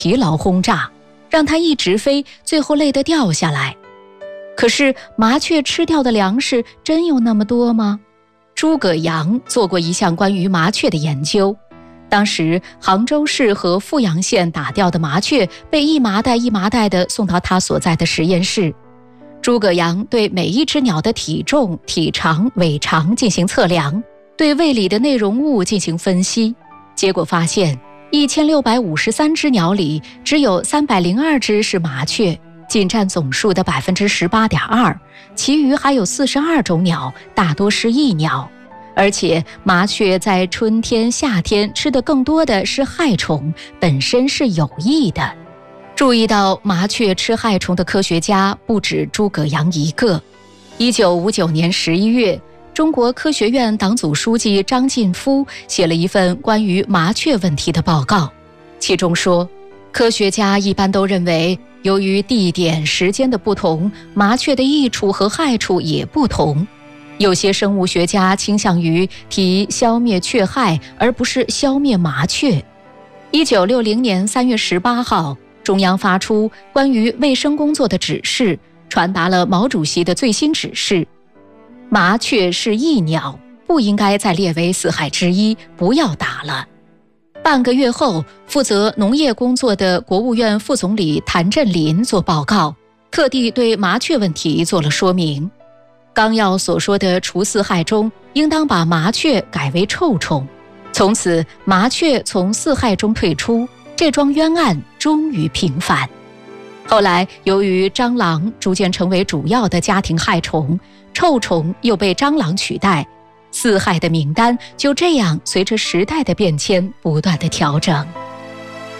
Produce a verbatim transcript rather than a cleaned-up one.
疲劳轰炸，让它一直飞，最后累得掉下来。可是麻雀吃掉的粮食真有那么多吗？诸葛阳做过一项关于麻雀的研究。当时杭州市和富阳县打掉的麻雀被一麻袋一麻袋地送到他所在的实验室。诸葛阳对每一只鸟的体重、体长、尾长进行测量，对胃里的内容物进行分析，结果发现一千六百五十三只鸟里只有三百零二只是麻雀，仅占总数的 百分之十八点二， 其余还有四十二种鸟，大多是益鸟。而且麻雀在春天、夏天吃的更多的是害虫，本身是有益的。注意到麻雀吃害虫的科学家不止诸葛阳一个。一九五九年十一月，中国科学院党组书记张晋夫写了一份关于麻雀问题的报告，其中说，科学家一般都认为，由于地点、时间的不同，麻雀的益处和害处也不同。有些生物学家倾向于提消灭雀害，而不是消灭麻雀。一九六零年三月十八号，中央发出关于卫生工作的指示，传达了毛主席的最新指示：麻雀是益鸟，不应该再列为四害之一，不要打了。半个月后，负责农业工作的国务院副总理谭震林做报告，特地对麻雀问题做了说明。纲要所说的除四害中，应当把麻雀改为臭虫。从此，麻雀从四害中退出，这桩冤案终于平反。后来，由于蟑螂逐渐成为主要的家庭害虫，臭虫又被蟑螂取代，四害的名单就这样随着时代的变迁不断的调整。